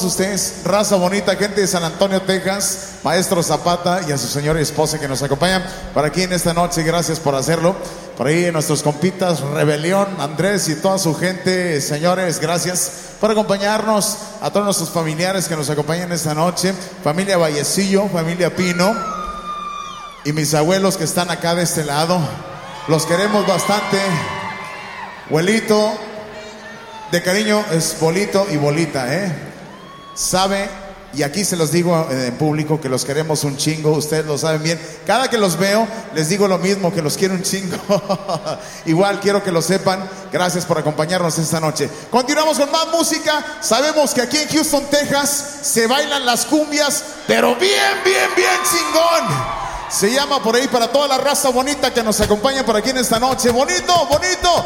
ustedes, raza bonita, gente de San Antonio, Texas, Maestro Zapata y a su señora y esposa que nos acompañan por aquí en esta noche. Gracias por hacerlo. Por ahí nuestros compitas Rebelión, Andrés y toda su gente, señores, gracias por acompañarnos. A todos nuestros familiares que nos acompañan esta noche, familia Vallecillo, familia Pino y mis abuelos que están acá de este lado. Los queremos bastante. Abuelito, de cariño es Bolito y Bolita, sabe, y aquí se los digo en público que los queremos un chingo, ustedes lo saben bien. Cada que los veo les digo lo mismo, que los quiero un chingo. Igual quiero que lo sepan. Gracias por acompañarnos esta noche. Continuamos con más música. Sabemos que aquí en Houston, Texas se bailan las cumbias, pero bien chingón. Se llama por ahí para toda la raza bonita que nos acompaña por aquí en esta noche. Bonito, bonito.